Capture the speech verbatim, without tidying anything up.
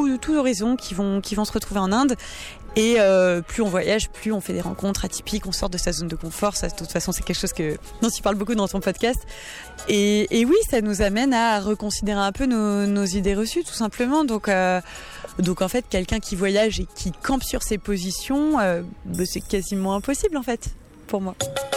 tout, tout horizon qui vont, qui vont se retrouver en Inde. Et euh, plus on voyage, plus on fait des rencontres atypiques, on sort de sa zone de confort. Ça, de toute façon, c'est quelque chose que, dont tu parles beaucoup dans ton podcast. Et, et oui, ça nous amène à reconsidérer un peu nos, nos idées reçues, tout simplement. Donc, euh, donc en fait, quelqu'un qui voyage et qui campe sur ses positions, euh, bah, c'est quasiment impossible, en fait, pour moi.